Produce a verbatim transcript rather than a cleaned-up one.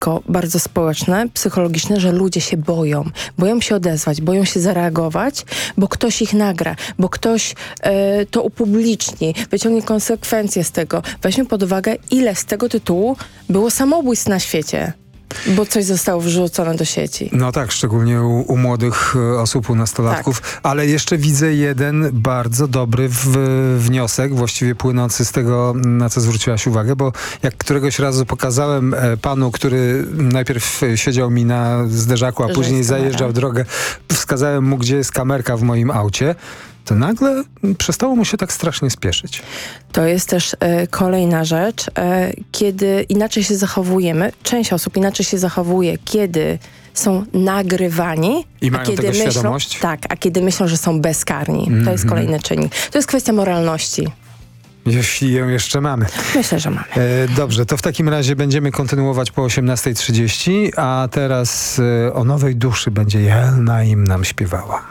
zjawisko bardzo społeczne, psychologiczne, że ludzie się boją. Boją się odezwać, boją się zareagować, bo ktoś ich nagra, bo ktoś e, to upubliczni, wyciągnie konsekwencje z tego. Weźmy pod uwagę, ile z tego tytułu było samobójstw na świecie. Bo coś zostało wrzucone do sieci. No tak, szczególnie u, u młodych osób, u nastolatków. Tak. Ale jeszcze widzę jeden bardzo dobry w, wniosek, właściwie płynący z tego, na co zwróciłaś uwagę, bo jak któregoś razu pokazałem panu, który najpierw siedział mi na zderzaku, a że później zajeżdżał drogę, wskazałem mu, gdzie jest kamerka w moim aucie, to nagle przestało mu się tak strasznie spieszyć. To jest też e, kolejna rzecz, e, kiedy inaczej się zachowujemy, część osób inaczej się zachowuje, kiedy są nagrywani, I a mają kiedy tego myślą, świadomość? tak, a kiedy myślą, że są bezkarni. Mm-hmm. To jest kolejny czynnik. To jest kwestia moralności. Jeśli ją jeszcze mamy. Myślę, że mamy. E, dobrze, to w takim razie będziemy kontynuować po osiemnastej trzydzieści, a teraz e, o nowej duszy będzie Jel Naim nam śpiewała.